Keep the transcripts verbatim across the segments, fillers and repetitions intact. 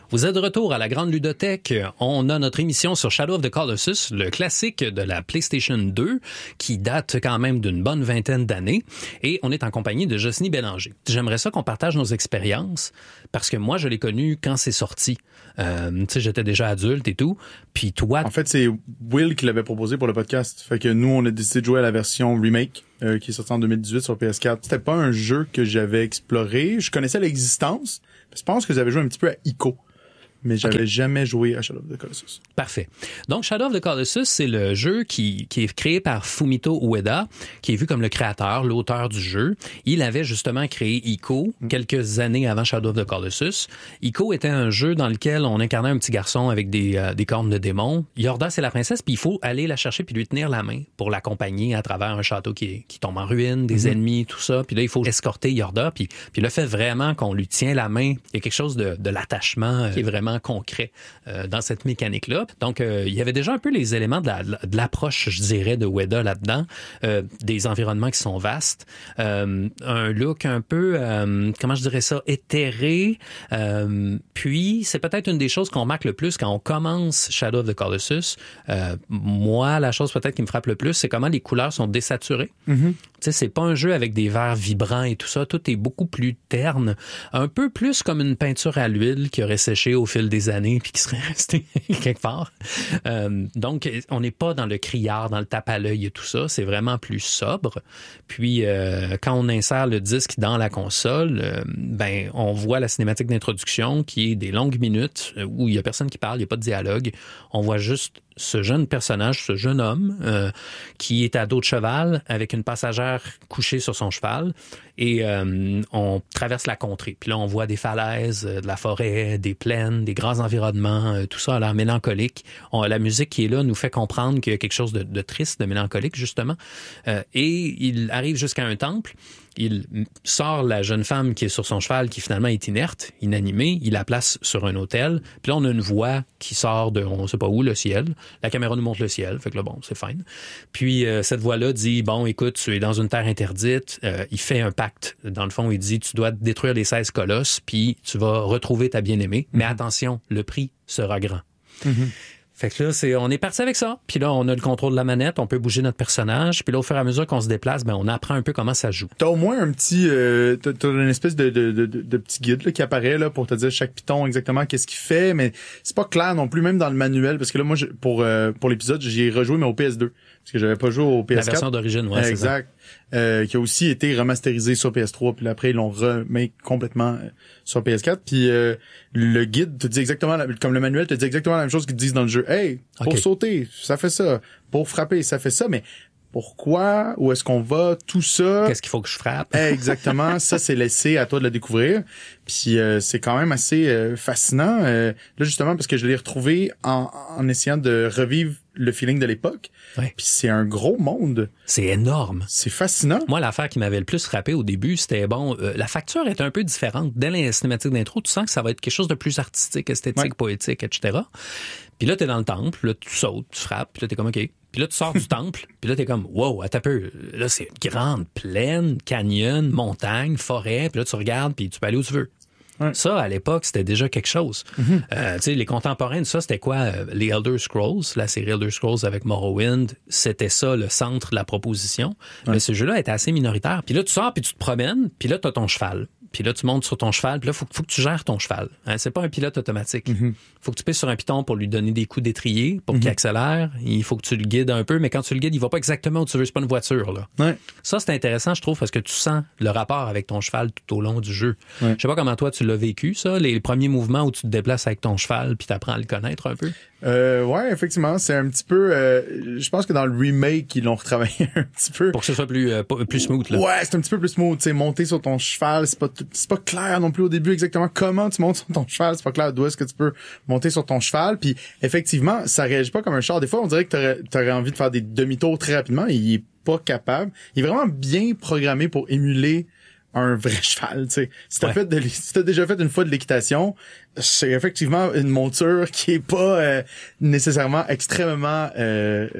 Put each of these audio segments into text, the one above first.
Vous êtes de retour à la Grande Ludothèque. On a notre émission sur Shadow of the Colossus, le classique de la PlayStation deux, qui date quand même d'une bonne vingtaine d'années. Et on est en compagnie de Jocelyne Bélanger. J'aimerais ça qu'on partage nos expériences, parce que moi, je l'ai connu quand c'est sorti. Euh, tu sais, j'étais déjà adulte et tout. Puis toi... En fait, c'est Will qui l'avait proposé pour le podcast. Fait que nous, on a décidé de jouer à la version remake, euh, qui est sortie en deux mille dix-huit sur P S quatre. C'était pas un jeu que j'avais exploré. Je connaissais l'existence. Je pense que j'avais joué un petit peu à Ico. Mais j'avais okay. jamais joué à Shadow of the Colossus. Parfait. Donc, Shadow of the Colossus, c'est le jeu qui, qui est créé par Fumito Ueda, qui est vu comme le créateur, l'auteur du jeu. Il avait justement créé Ico mm. quelques années avant Shadow of the Colossus. Ico était un jeu dans lequel on incarnait un petit garçon avec des, euh, des cornes de démon. Yorda, c'est la princesse, puis il faut aller la chercher puis lui tenir la main pour l'accompagner à travers un château qui, est, qui tombe en ruine, des mm-hmm. ennemis, tout ça. Puis là, il faut escorter Yorda. Puis, puis le fait vraiment qu'on lui tient la main, il y a quelque chose de, de l'attachement euh, qui est vraiment concret euh, dans cette mécanique-là. Donc, euh, il y avait déjà un peu les éléments de, la, de l'approche, je dirais, de Ueda là-dedans. Euh, des environnements qui sont vastes. Euh, un look un peu, euh, comment je dirais ça, éthéré. Euh, puis, c'est peut-être une des choses qu'on marque le plus quand on commence Shadow of the Colossus. Euh, moi, la chose peut-être qui me frappe le plus, c'est comment les couleurs sont désaturées. Mm-hmm. Tu sais, c'est pas un jeu avec des verts vibrants et tout ça. Tout est beaucoup plus terne. Un peu plus comme une peinture à l'huile qui aurait séché au fil des années puis qui serait resté quelque part. Euh, donc, on n'est pas dans le criard, dans le tape à l'œil et tout ça. C'est vraiment plus sobre. Puis, euh, quand on insère le disque dans la console, euh, ben, on voit la cinématique d'introduction qui est des longues minutes où il y a personne qui parle, il n'y a pas de dialogue. On voit juste ce jeune personnage, ce jeune homme euh, qui est à dos de cheval avec une passagère couchée sur son cheval et euh, on traverse la contrée. Puis là, on voit des falaises, de la forêt, des plaines, des grands environnements, euh, tout ça a l'air mélancolique. On, la musique qui est là nous fait comprendre qu'il y a quelque chose de, de triste, de mélancolique, justement. Euh, et il arrive jusqu'à un temple. Il sort la jeune femme qui est sur son cheval, qui finalement est inerte, inanimée. Il la place sur un autel. Puis là, on a une voix qui sort de, on sait pas où, le ciel. La caméra nous montre le ciel. Fait que là, bon, c'est fine. Puis euh, cette voix-là dit, bon, écoute, tu es dans une terre interdite. Euh, il fait un pacte. Dans le fond, il dit, tu dois détruire les seize colosses, puis tu vas retrouver ta bien-aimée. Mm-hmm. Mais attention, le prix sera grand. Mm-hmm. Fait que là, c'est, on est parti avec ça. Puis là, on a le contrôle de la manette, on peut bouger notre personnage. Puis là, au fur et à mesure qu'on se déplace, ben, on apprend un peu comment ça joue. T'as au moins un petit, euh, t'as, t'as une espèce de, de, de, de petit guide là, qui apparaît là pour te dire chaque piton exactement qu'est-ce qu'il fait, mais c'est pas clair non plus, même dans le manuel, parce que là, moi, je, pour euh, pour l'épisode, j'y ai rejoué mais au P S deux, parce que j'avais pas joué au P S quatre. La version d'origine, ouais, euh, c'est exact. ça. Euh, qui a aussi été remasterisé sur P S trois, puis après ils l'ont remis complètement euh, sur P S quatre, puis euh, le guide te dit exactement la, comme le manuel te dit exactement la même chose qu'ils te disent dans le jeu. Hey, pour okay. sauter, ça fait ça, pour frapper, ça fait ça, mais pourquoi, où est-ce qu'on va, tout ça. Qu'est-ce qu'il faut que je frappe? Exactement, ça c'est laissé à toi de le découvrir. Puis euh, c'est quand même assez euh, fascinant. Euh, là justement parce que je l'ai retrouvé en, en essayant de revivre le feeling de l'époque. Ouais. Puis c'est un gros monde. C'est énorme. C'est fascinant. Moi, l'affaire qui m'avait le plus frappé au début, c'était bon, euh, la facture est un peu différente. Dès la cinématique d'intro, tu sens que ça va être quelque chose de plus artistique, esthétique, ouais. poétique, et cetera. Puis là, t'es dans le temple, là, tu sautes, tu frappes, puis là, t'es comme, OK. Puis là, tu sors du temple, puis là, t'es comme, wow, attends un peu. Là, c'est une grande plaine, canyon, montagne, forêt, puis là, tu regardes, puis tu peux aller où tu veux. Ouais. Ça, à l'époque, c'était déjà quelque chose. Mm-hmm. Euh, tu sais, les contemporains de ça, c'était quoi? Euh, les Elder Scrolls, la série Elder Scrolls avec Morrowind, c'était ça, le centre de la proposition. Ouais. Mais ce jeu-là était assez minoritaire. Puis là, tu sors, puis tu te promènes, puis là, t'as ton cheval. Puis là, tu montes sur ton cheval, puis là, il faut, faut que tu gères ton cheval. Hein? C'est pas un pilote automatique. Mm-hmm. Faut que tu pisses sur un piton pour lui donner des coups d'étrier, pour mm-hmm. qu'il accélère. Il faut que tu le guides un peu, mais quand tu le guides, il va pas exactement où tu veux. C'est pas une voiture, là. Ouais. Ça, c'est intéressant, je trouve, parce que tu sens le rapport avec ton cheval tout au long du jeu. Ouais. Je sais pas comment toi, tu l'as vécu, ça, les premiers mouvements où tu te déplaces avec ton cheval, puis t'apprends à le connaître un peu. Euh, ouais, effectivement, c'est un petit peu, euh, je pense que dans le remake, ils l'ont retravaillé un petit peu. Pour que ce soit plus, euh, plus smooth, là. Ouais, c'est un petit peu plus smooth, tu sais, monter sur ton cheval, c'est pas, c'est pas clair non plus au début exactement comment tu montes sur ton cheval, c'est pas clair d'où est-ce que tu peux monter sur ton cheval, puis effectivement, ça réagit pas comme un char. Des fois, on dirait que t'aurais, t'aurais envie de faire des demi-tours très rapidement, et il est pas capable. Il est vraiment bien programmé pour émuler un vrai cheval, tu sais. Si t'as ouais. fait de, si t'as déjà fait une fois de l'équitation, c'est effectivement une monture qui est pas euh, nécessairement extrêmement euh,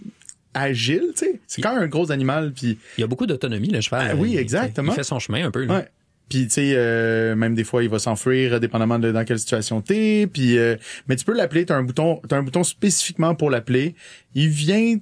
agile, tu sais. C'est quand même un gros animal, puis il y a beaucoup d'autonomie le cheval. Ah, oui, exactement. Il, il fait son chemin un peu. Là. Ouais. Puis tu sais, euh, même des fois, il va s'enfuir dépendamment de dans quelle situation t'es. Puis, euh, mais tu peux l'appeler. T'as un bouton, t'as un bouton spécifiquement pour l'appeler. Il vient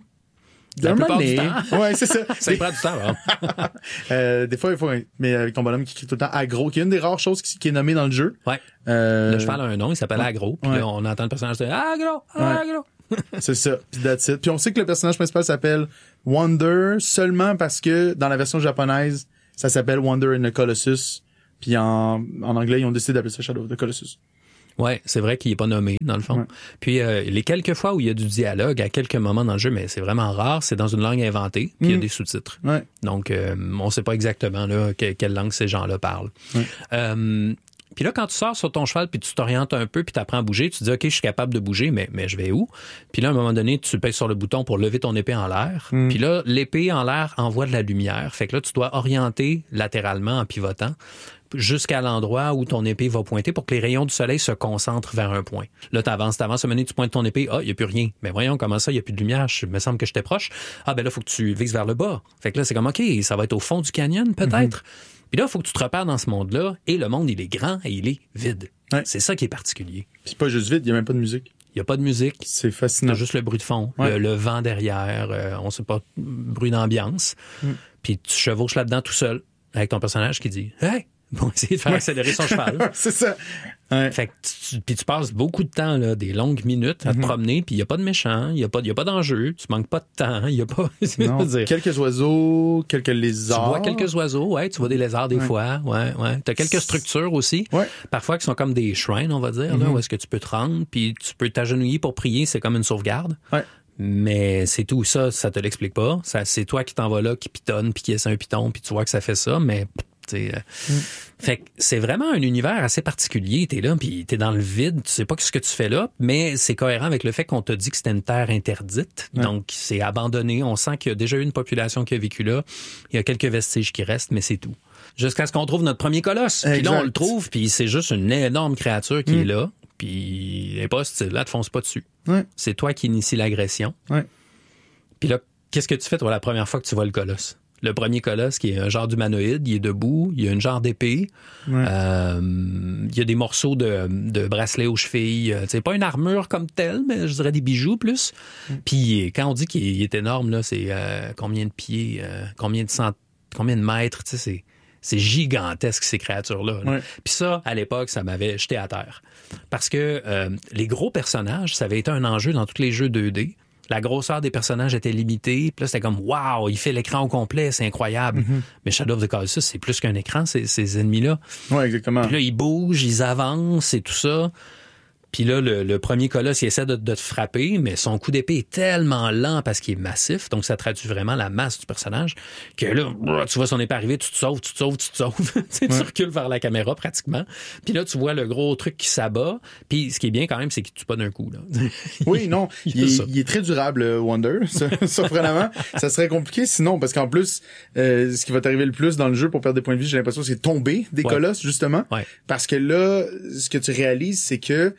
La plupart du temps. Ouais, c'est ça. Ça prend du temps, hein? euh, des fois, il faut, mais avec ton bonhomme qui crie tout le temps agro, qui est une des rares choses qui, qui est nommée dans le jeu. Ouais. Euh... Le cheval a un nom, il s'appelle ouais. Agro. Puis ouais. là, on entend le personnage dire Agro, Agro. Ouais. C'est ça. Puis that's it. Puis on sait que le personnage principal s'appelle Wonder seulement parce que dans la version japonaise, ça s'appelle Wonder in the Colossus. Puis en, en anglais, ils ont décidé d'appeler ça Shadow of the Colossus. Ouais, c'est vrai qu'il est pas nommé, dans le fond. Ouais. Puis euh, les quelques fois où il y a du dialogue, à quelques moments dans le jeu, mais c'est vraiment rare, c'est dans une langue inventée, puis il mm. y a des sous-titres. Ouais. Donc, euh, on sait pas exactement là que, quelle langue ces gens-là parlent. Ouais. Euh, puis là, quand tu sors sur ton cheval, puis tu t'orientes un peu, puis tu apprends à bouger, tu te dis, OK, je suis capable de bouger, mais, mais je vais où? Puis là, à un moment donné, tu pèses sur le bouton pour lever ton épée en l'air. Mm. Puis là, l'épée en l'air envoie de la lumière. Fait que là, tu dois orienter latéralement en pivotant jusqu'à l'endroit où ton épée va pointer pour que les rayons du soleil se concentrent vers un point. Là, t'avances, t'avances, à un moment donné, tu pointes ton épée, ah, il n'y a plus rien. Mais voyons, comment ça, il n'y a plus de lumière? Il me semble que j'étais proche. Ah, ben là, il faut que tu vises vers le bas. Fait que là, c'est comme, OK, ça va être au fond du canyon, peut-être. Mm-hmm. Puis là, il faut que tu te repères dans ce monde-là, et le monde, il est grand et il est vide. Ouais. C'est ça qui est particulier. Puis pas juste vide, il n'y a même pas de musique. Il n'y a pas de musique. C'est fascinant. C'est juste le bruit de fond, ouais. le, le vent derrière, euh, on sait pas, bruit d'ambiance. Mm. Puis tu chevauches là-dedans tout seul, avec ton personnage qui dit « Hey! » Pour essayer de faire accélérer son cheval. C'est ça. Ouais. Fait que tu, puis tu passes beaucoup de temps, là, des longues minutes à te mm-hmm. promener, puis il n'y a pas de méchant, il n'y a pas, y a pas d'enjeu, tu manques pas de temps, il n'y a pas... Non, dire. Quelques oiseaux, quelques lézards. Tu vois quelques oiseaux, ouais, tu vois des lézards des ouais. fois, ouais, ouais. Tu as quelques structures aussi, ouais. parfois qui sont comme des shrines, on va dire, mm-hmm. là, où est-ce que tu peux te rendre, puis tu peux t'agenouiller pour prier, c'est comme une sauvegarde. Ouais. Mais c'est tout ça, ça te l'explique pas. Ça, c'est toi qui t'en vas là, qui pitonne, puis qui essaie un piton, puis tu vois que ça fait ça, mais... Euh, mm. Fait que c'est vraiment un univers assez particulier. T'es là, puis t'es dans le vide, tu sais pas ce que tu fais là, mais c'est cohérent avec le fait qu'on t'a dit que c'était une terre interdite. Ouais. Donc, c'est abandonné. On sent qu'il y a déjà eu une population qui a vécu là. Il y a quelques vestiges qui restent, mais c'est tout. Jusqu'à ce qu'on trouve notre premier colosse. Puis là, on le trouve, puis c'est juste une énorme créature qui mm. est là. Puis elle est pas hostile, là, te fonce pas dessus. Ouais. C'est toi qui initie l'agression. Ouais. Puis là, qu'est-ce que tu fais, toi, la première fois que tu vois le colosse? Le premier colosse, qui est un genre d'humanoïde, il est debout, il y a une genre d'épée, ouais. euh, il y a des morceaux de, de bracelets aux chevilles, c'est pas une armure comme telle, mais je dirais des bijoux plus. Mm. Puis quand on dit qu'il est énorme, là, c'est euh, combien de pieds, euh, combien de cent, combien de mètres, tu sais, c'est, c'est gigantesque ces créatures-là. Là. Ouais. Puis ça, à l'époque, ça m'avait jeté à terre. Parce que euh, les gros personnages, ça avait été un enjeu dans tous les jeux deux D. La grosseur des personnages était limitée. Puis là, c'était comme, waouh, il fait l'écran au complet, c'est incroyable. Mm-hmm. Mais Shadow of the Colossus, c'est plus qu'un écran, ces, ces ennemis-là. Oui, exactement. Puis là, ils bougent, ils avancent et tout ça. Puis là, le, le premier colosse, il essaie de, de te frapper, mais son coup d'épée est tellement lent parce qu'il est massif, donc ça traduit vraiment la masse du personnage, que là, tu vois son épée arriver, tu te sauves, tu te sauves, tu te sauves. tu ouais. recules vers la caméra pratiquement. Puis là, tu vois le gros truc qui s'abat. Puis ce qui est bien quand même, c'est qu'il tue pas d'un coup. Là. Oui, non, il, il, est, il est très durable, Wonder, surprenamment. Ça serait compliqué sinon, parce qu'en plus, euh, ce qui va t'arriver le plus dans le jeu pour perdre des points de vie, j'ai l'impression, c'est tomber des ouais. colosses, justement. Ouais. Parce que là, ce que tu réalises, c'est que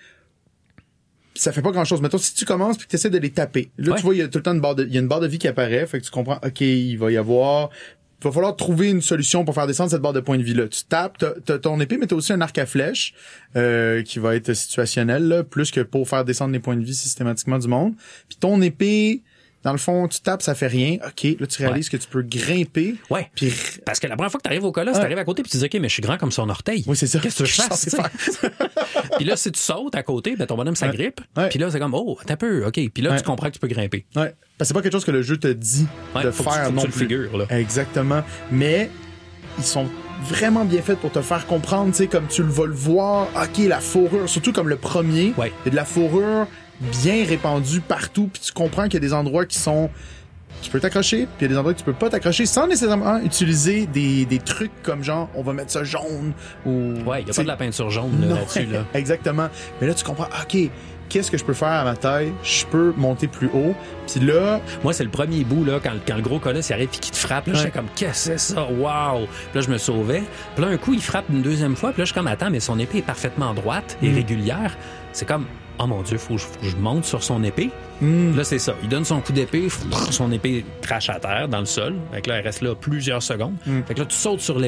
ça fait pas grand chose. Mettons, si tu commences puis que tu essaies de les taper. Là, ouais. tu vois, il y a tout le temps une barre de, il y a une barre de vie qui apparaît. Fait que tu comprends, OK, il va y avoir, il va falloir trouver une solution pour faire descendre cette barre de points de vie-là. Tu tapes, t'as, t'as ton épée, mais t'as aussi un arc à flèche, euh, qui va être situationnel, là, plus que pour faire descendre les points de vie systématiquement du monde. Puis ton épée, dans le fond, tu tapes, ça fait rien. OK, là, tu réalises ouais. que tu peux grimper. Ouais. Puis parce que la première fois que tu arrives au colosse, ouais. tu arrives à côté puis tu dis OK, mais je suis grand comme son orteil. Oui, c'est ça. Qu'est-ce que je fais? Puis là, si tu sautes à côté, ben ton bonhomme s'agrippe. Ouais. Ouais. Puis là, c'est comme oh, t'as peu, OK. Puis là, ouais. tu comprends que tu peux grimper. Ouais. Parce que c'est pas quelque chose que le jeu te dit ouais, de faut faire que tu, faut non que tu plus. le figures, là. Exactement. Mais ils sont vraiment bien faits pour te faire comprendre, tu sais, comme tu le vas le voir. OK, la fourrure, surtout comme le premier, ouais. il y a de la fourrure bien répandue partout, puis tu comprends qu'il y a des endroits qui sont tu peux t'accrocher, puis il y a des endroits que tu peux pas t'accrocher sans nécessairement utiliser des, des trucs comme genre on va mettre ça jaune ou ouais, il y a pas de la peinture jaune là, non, là-dessus là. Exactement. Mais là tu comprends, OK, qu'est-ce que je peux faire à ma taille? Je peux monter plus haut. Puis là, moi c'est le premier bout là quand, quand le gros colosse il arrive puis qu'il te frappe là, ouais. j'étais comme qu'est-ce que c'est ça? Waouh. Puis là je me sauvais. Puis là un coup il frappe une deuxième fois, puis là je suis comme attends, mais son épée est parfaitement droite et mm. régulière. C'est comme oh mon Dieu, faut, faut que je monte sur son épée. Mm. Là, c'est ça. Il donne son coup d'épée, son épée crache à terre, dans le sol. Fait que là, elle reste là plusieurs secondes. Mm. Fait que là, tu sautes sur l'épée,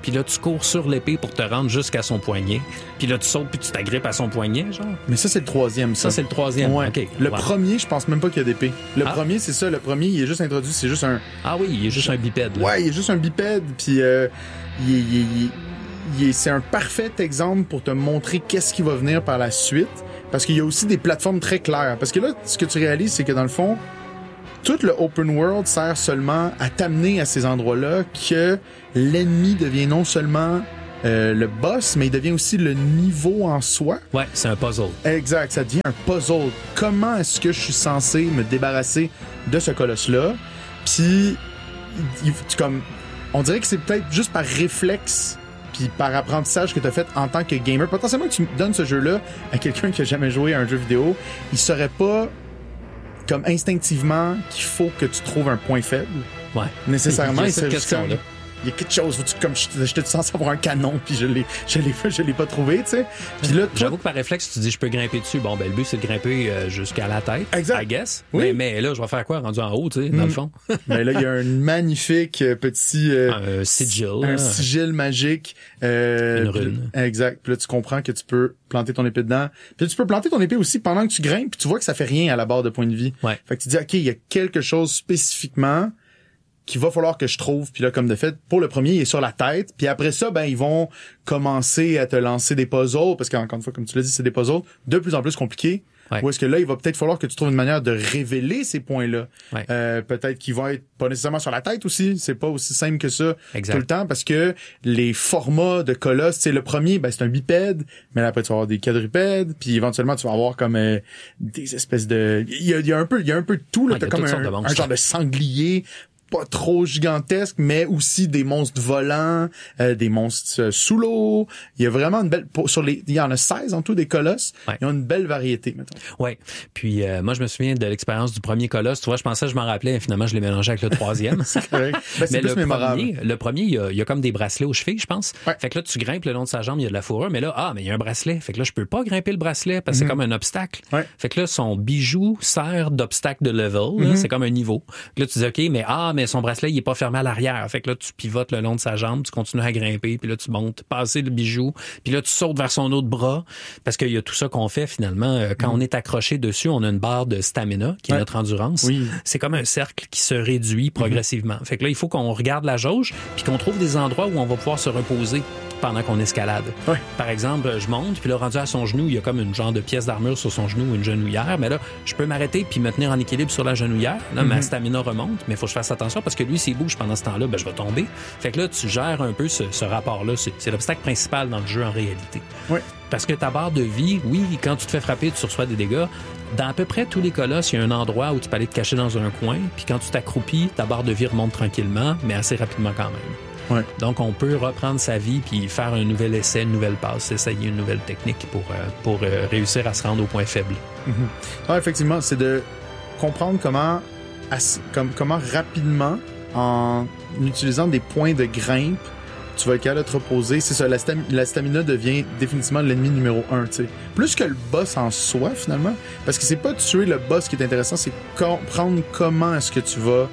puis là, tu cours sur l'épée pour te rendre jusqu'à son poignet, puis là, tu sautes, puis tu t'agrippes à son poignet, genre. Mais ça, c'est le troisième, ça. Ça, c'est le troisième. Ouais. OK. Le Ouais. premier, je pense même pas qu'il y a d'épée. Le Ah. premier, c'est ça. Le premier, il est juste introduit, c'est juste un... Ah oui, il est juste un bipède. Là. Ouais, il est juste un bipède, puis euh, il est, il est- il est- il est- c'est un parfait exemple pour te montrer qu'est-ce qui va venir par la suite, parce qu'il y a aussi des plateformes très claires. Parce que là, ce que tu réalises, c'est que dans le fond, tout le open world sert seulement à t'amener à ces endroits-là, que l'ennemi devient non seulement euh, le boss, mais il devient aussi le niveau en soi. Ouais, c'est un puzzle. Exact, ça devient un puzzle. Comment est-ce que je suis censé me débarrasser de ce colosse-là? Puis, il- tu- comme, on dirait que c'est peut-être juste par réflexe puis par apprentissage que tu as fait en tant que gamer. Potentiellement que tu donnes ce jeu-là à quelqu'un qui a jamais joué à un jeu vidéo, il saurait pas comme instinctivement qu'il faut que tu trouves un point faible. Ouais. Nécessairement, Il y a il cette serait question-là. comme- il y a quelque chose, faut-tu- comme je- j'étais censé avoir un canon puis je l'ai je l'ai je l'ai pas trouvé, tu sais. Puis là, toi, J'avoue que par réflexe, tu dis je peux grimper dessus. Bon, ben le but, c'est de grimper euh, jusqu'à la tête. Exact. I guess. Oui. Mais, mais là, je vais faire quoi rendu en haut, tu sais, dans Mm. le fond? ben là, il y a un magnifique euh, petit euh, un sigil. un là. sigil magique. Euh, Une puis- rune. Exact. Puis là, tu comprends que tu peux planter ton épée dedans. Puis là, tu peux planter ton épée aussi pendant que tu grimpes, puis tu vois que ça fait rien à la barre de points de vie. Ouais. Fait que tu dis, OK, il y a quelque chose spécifiquement qu'il va falloir que je trouve. Puis là, comme de fait, pour le premier, il est sur la tête. Puis après ça, ben ils vont commencer à te lancer des puzzles, parce qu'encore une fois, comme tu l'as dit, c'est des puzzles de plus en plus compliqués. Ouais. Ou est-ce que là, il va peut-être falloir que tu trouves une manière de révéler ces points-là. Ouais. Euh, peut-être qu'ils vont être pas nécessairement sur la tête aussi. C'est pas aussi simple que ça Exact. tout le temps, parce que les formats de colosses, c'est le premier, ben c'est un bipède, mais là, après tu vas avoir des quadrupèdes, puis éventuellement tu vas avoir comme euh, des espèces de, il y a, il y a un peu, il y a un peu de tout là. Ouais, il y T'as a comme toutes sortes de un, monstres. un genre de sanglier. Pas trop gigantesque, mais aussi des monstres volants, euh, des monstres euh, sous l'eau. Il y a vraiment une belle... Pour, sur les, il y en a seize en tout des colosses. Ouais. Ils ont une belle variété, mettons. Ouais. Puis euh, moi, je me souviens de l'expérience du premier colosse. Tu vois, je pensais que je m'en rappelais. Finalement, je l'ai mélangé avec le troisième. C'est correct. Ben, c'est Mais plus le mémorable. premier, le premier, il y, a, il y a comme des bracelets aux chevilles, je pense. Ouais. Fait que là, tu grimpes le long de sa jambe, il y a de la fourrure, mais là, ah, mais il y a un bracelet. Fait que là, je peux pas grimper le bracelet parce que c'est comme un obstacle. Ouais. Fait que là, son bijou sert d'obstacle de level. là. C'est comme un niveau. Puis là, tu dis, OK, mais ah, mais son bracelet, il est pas fermé à l'arrière. Fait que là, tu pivotes le long de sa jambe, tu continues à grimper, puis là, tu montes, passer le bijou, puis là, tu sautes vers son autre bras, parce qu'il y a tout ça qu'on fait, finalement. Euh, Quand on est accroché dessus, on a une barre de stamina, qui est Ouais. notre endurance. Oui. C'est comme un cercle qui se réduit progressivement. Fait que là, il faut qu'on regarde la jauge, puis qu'on trouve des endroits où on va pouvoir se reposer pendant qu'on escalade. Ouais. Par exemple, je monte, puis là, rendu à son genou, il y a comme une genre de pièce d'armure sur son genou ou une genouillère, mais là, je peux m'arrêter puis me tenir en équilibre sur la genouillère. Là, ma stamina remonte, mais il faut que je fasse attention parce que lui, s'il bouge pendant ce temps-là, ben, je vais tomber. Fait que là, tu gères un peu ce, ce rapport-là. C'est, c'est l'obstacle principal dans le jeu en réalité. Ouais. Parce que ta barre de vie, oui, quand tu te fais frapper, tu reçois des dégâts. Dans à peu près tous les colosses, il y a un endroit où tu peux aller te cacher dans un coin, puis quand tu t'accroupis, ta barre de vie remonte tranquillement, mais assez rapidement quand même. Ouais. Donc, on peut reprendre sa vie puis faire un nouvel essai, une nouvelle passe, essayer une nouvelle technique pour, euh, pour euh, réussir à se rendre au point faible. Ah, effectivement, c'est de comprendre comment, ass- comme, comment rapidement, en utilisant des points de grimpe, tu vas être capable de te reposer. C'est ça, la, stam- la stamina devient définitivement l'ennemi numéro un, tu sais. Plus que le boss en soi, finalement. Parce que c'est pas tuer le boss qui est intéressant, c'est comprendre comment est-ce que tu vas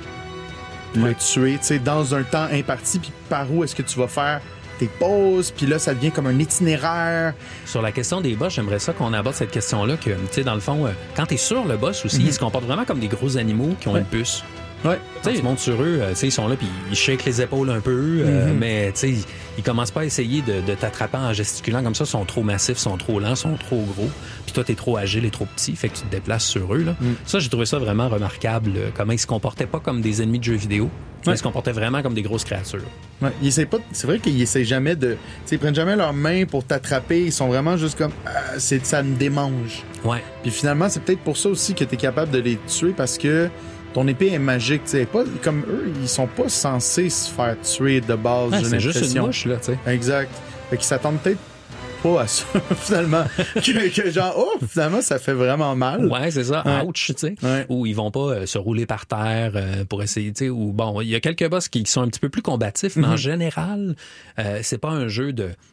le Ouais. tuer, tu sais, dans un temps imparti, puis par où est-ce que tu vas faire tes pauses, puis là, ça devient comme un itinéraire. Sur la question des boss, j'aimerais ça qu'on aborde cette question-là, que, tu sais, dans le fond, euh, quand t'es sur le boss aussi, Mhm. ils se comportent vraiment comme des gros animaux qui ont Ouais. une puce. Ouais. Tu sais, ils montent sur eux, euh, tu sais, ils sont là, puis ils shakent les épaules un peu, euh, Mhm. mais tu sais, ils, ils commencent pas à essayer de, de t'attraper en gesticulant comme ça, ils sont trop massifs, ils sont trop lents, ils sont trop gros, puis toi, t'es trop agile et trop petit, fait que tu te déplaces sur eux, là. Mhm. Ça, j'ai trouvé ça vraiment remarquable, euh, comment ils se comportaient pas comme des ennemis de jeux vidéo, mais Ouais. ils se comportaient vraiment comme des grosses créatures. Ouais, ils essaient pas. C'est vrai qu'ils essaient jamais de. Tu sais, ils prennent jamais leurs mains pour t'attraper. Ils sont vraiment juste comme. Ah, c'est, ça me démange. Ouais. Puis finalement, c'est peut-être pour ça aussi que t'es capable de les tuer parce que ton épée est magique. Tu sais, pas comme eux, ils sont pas censés se faire tuer de base. Ouais, j'ai c'est juste une l'impression. mouche, là, tu sais. Exact. Fait qu'ils s'attendent peut-être pas à ça finalement. que, que genre oh finalement ça fait vraiment mal. Ouais, c'est ça. Ouais. Ouch, tu sais. Ouais. Ou ils vont pas euh, se rouler par terre euh, pour essayer, tu sais. Ou bon, il y a quelques boss qui, qui sont un petit peu plus combatifs, mais en Mhm. général, euh, c'est pas un jeu de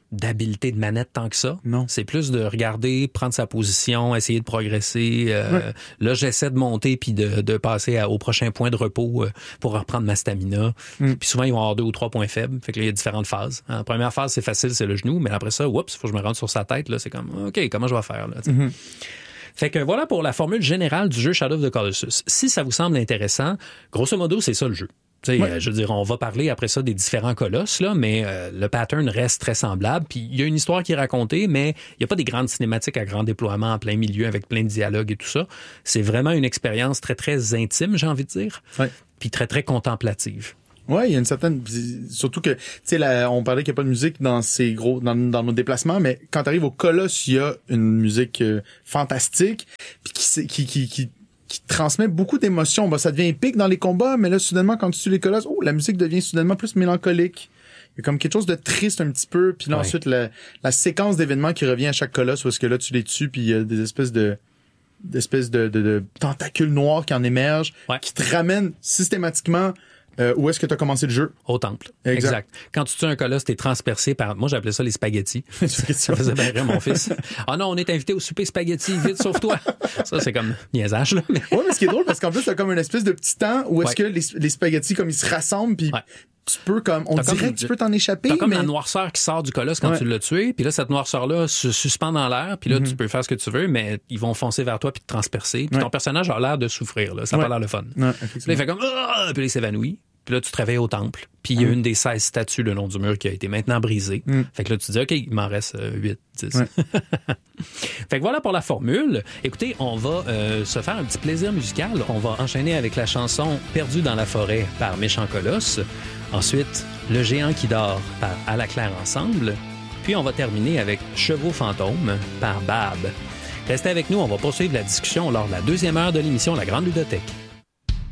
d'habileté de manette tant que ça. Non. C'est plus de regarder, prendre sa position, essayer de progresser. Euh, ouais. Là, j'essaie de monter puis de, de passer à, au prochain point de repos euh, pour reprendre ma stamina. Mm. Puis souvent, ils vont avoir deux ou trois points faibles. Fait que là, il y a différentes phases. En première phase, c'est facile, c'est le genou. Mais après ça, oups, il faut que je me rende sur sa tête. Là, c'est comme, OK, comment je vais faire? Là, mm-hmm. Fait que voilà pour la formule générale du jeu Shadow of the Colossus. Si ça vous semble intéressant, grosso modo, c'est ça le jeu. Ouais. Euh, je veux dire, on va parler après ça des différents colosses, là, mais euh, le pattern reste très semblable. Puis il y a une histoire qui est racontée, mais il n'y a pas des grandes cinématiques à grand déploiement en plein milieu avec plein de dialogues et tout ça. C'est vraiment une expérience très, très intime, j'ai envie de dire, ouais. Puis très, très contemplative. Oui, il y a une certaine... Surtout que, tu sais, on parlait qu'il n'y a pas de musique dans ces gros... dans, dans nos déplacements, mais quand tu arrives au Colosse, il y a une musique euh, fantastique, puis qui... qui, qui, qui qui transmet beaucoup d'émotions. Ben, ça devient épique dans les combats, mais là, soudainement, quand tu tues les colosses, oh, la musique devient soudainement plus mélancolique. Il y a comme quelque chose de triste un petit peu, puis là, ouais. ensuite, la, la séquence d'événements qui revient à chaque colosse, où est-ce que là, tu les tues, puis il y a des espèces de d'espèces de, de, de tentacules noirs qui en émergent, ouais. qui te ramènent systématiquement Euh, où est-ce que tu as commencé le jeu? Au temple. Exact. exact. Quand tu tues un colosse, t'es transpercé par... Moi, j'appelais ça les spaghettis. Ça faisait bien rire, mon fils. Ah non, on est invité au souper spaghetti. Vite, sauve-toi. Ça, c'est comme niaisage, là. Mais... Oui, mais ce qui est drôle, parce qu'en plus, t'as comme une espèce de petit temps où est-ce ouais. que les, les spaghettis, comme ils se rassemblent, puis... Ouais. Tu peux comme, on t'as dirait comme, que tu peux t'en échapper. T'as comme mais... la noirceur qui sort du colosse quand ouais. tu l'as tué, puis là, cette noirceur-là se suspend dans l'air, puis là, mm-hmm. tu peux faire ce que tu veux, mais ils vont foncer vers toi puis te transpercer, puis ouais. ton personnage a l'air de souffrir, là. Ça n'a ouais. pas l'air le fun. Ouais, puis là, il fait comme, ah! Puis là, il s'évanouit. Puis là, tu te réveilles au temple. Puis il y a mm. une des seize statues le long du mur qui a été maintenant brisée. Mm. Fait que là, tu te dis, OK, il m'en reste euh, huit, dix. Ouais. Fait que voilà pour la formule. Écoutez, on va euh, se faire un petit plaisir musical. On va enchaîner avec la chanson « Perdu dans la forêt » par Méchant Colosse. Ensuite, « Le géant qui dort » par À la claire ensemble. Puis on va terminer avec « Chevaux fantômes » par Bab. Restez avec nous, on va poursuivre la discussion lors de la deuxième heure de l'émission La Grande Ludothèque.